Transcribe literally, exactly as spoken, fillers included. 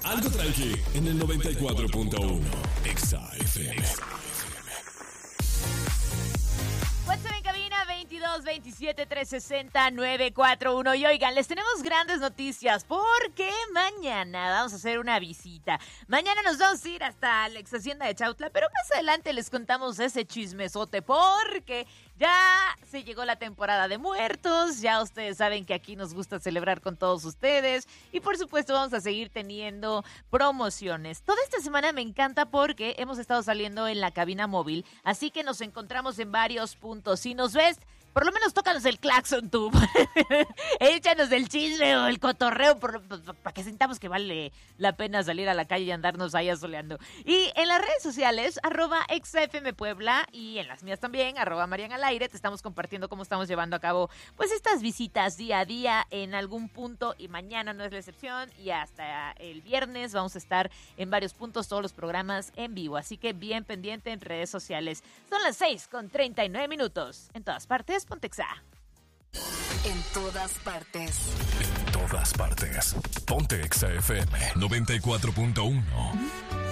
Algo tranqui en el noventa y cuatro punto uno. Exa F M. WhatsApp en cabina veintidós veintisiete trescientos sesenta novecientos cuarenta y uno. Y oigan, les tenemos grandes noticias porque mañana vamos a hacer una visita. Mañana nos vamos a ir hasta la ex hacienda de Chautla, pero más adelante les contamos ese chismesote porque ya se llegó la temporada de muertos. Ya ustedes saben que aquí nos gusta celebrar con todos ustedes y por supuesto vamos a seguir teniendo promociones. Toda esta semana me encanta porque hemos estado saliendo en la cabina móvil, así que nos encontramos en varios puntos. Si nos ves, por lo menos tócanos el claxon tú. Échanos el chisme o el cotorreo para que sintamos que vale la pena salir a la calle y andarnos ahí asoleando. Y en las redes sociales, arroba exafm Puebla, y en las mías también, arroba Marian al aire, te estamos compartiendo cómo estamos llevando a cabo pues estas visitas día a día en algún punto, y mañana no es la excepción, y hasta el viernes vamos a estar en varios puntos, todos los programas en vivo, así que bien pendiente en redes sociales. Son las seis con treinta y nueve minutos. En todas partes, Pontexa. En todas partes. En todas partes. Ponte Exa F M noventa y cuatro punto uno.